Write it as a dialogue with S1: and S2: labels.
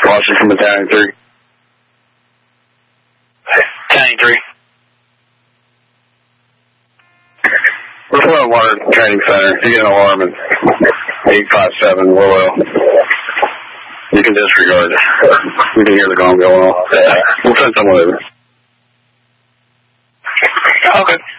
S1: Washington Battalion 3.
S2: Battalion 3.
S1: We're Flint Water Training Center. You get an alarm at 857 Willow. You can disregard it. You can hear the gong go off. We'll send someone over.
S2: Okay.